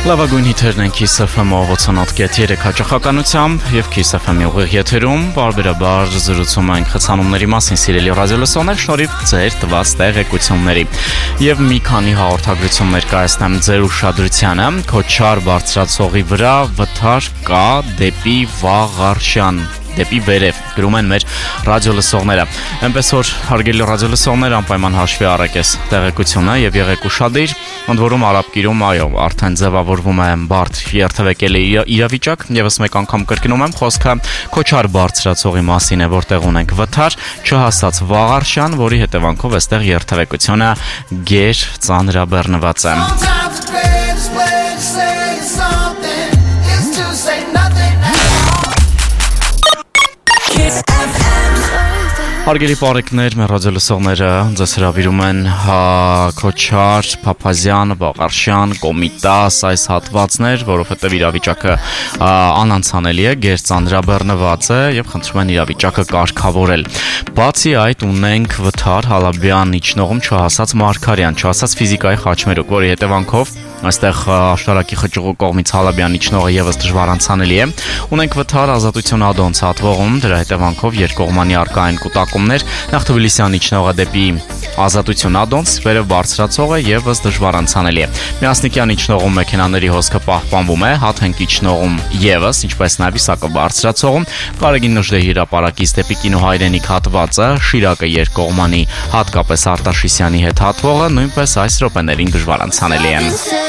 Լավագույն հիթերն են Kiss FM-ով 88.3 հաճախականությամբ եւ Kiss FM-ի ուղիղ եթերում բարբերաբար զրուցում ենք խցանումների մասին, սիրելի ռադիոլսողներ, շնորհիվ ձեր տված տեղեկությունների։ Եվ մի քանի հաղորդագրություններ կայացնեմ ձեր ուշադրությանը։ Քոչար բարձրացողի վրա վթար կա դեպի Վաղարշյան, դեպի վերև, գրում են մեր ռադիոլսողները։ Այնպես որ հարգելի ռադիոլսողներ, անպայման հաշվի առեք այս տեղեկությունը եւ եղեք ուշադիր, ընդ որում արաբկիրում այո, արդեն ձևավորվում է բարդ երթևեկելի իրավիճակ, եւս մեկ անգամ կրկնում եմ, խոսքը Քոչար բարձրացողի մասին է, որտեղ ունենք վթար, չհասած Վաղարշյան, որի հետևանքով այստեղ երթևեկությունը գեր ծանրաբեռնված է։ Հարգելի բարեկներ, մեր ռադիոլսողները ձեզ հրավիրում են Քոչար, Փափազյան, Վաղարշյան, Կոմիտաս այս հատվածներ, որովհետև իրավիճակը անանցանելի է, գերծանրաբեռնված է եւ խնդրում են իրավիճակը կարգավորել։ Բացի այդ ունենք վթար Հալաբյան իջնողում չհասած Մարգարյան, չհասած ֆիզիկայի խաչմերուկ, որի հետևանքով այստեղ աշտարակի խճուղու կողմից Հալաբյան իջնողը եւս դժվար անցանելի է։ Ունենք վթար Ազատություն Ադոնց հատվողում, դրա հետևանքով երկկողմանի արկա են կուտակումներ, նախ Թբիլիսյան իջնողը դեպի Ազատություն Ադոնց, վերև բարձրացողը եւս դժվար անցանելի է։ Միասնիկյան իջնողում մեքենաների հոսքը պահպանվում է, Հաթենք իջնողում եւս, ինչպես նաեւ Իսակը բարձրացողում, Կարագին Նժդեհի հրապարակից դեպի Կինո Հայրենիք հատվածը, Շիրակը երկկողմանի, հատկապես Արտաշիսյանի հետ հատվողը նույնպես այս րոպեներին դժվար անցանելի են։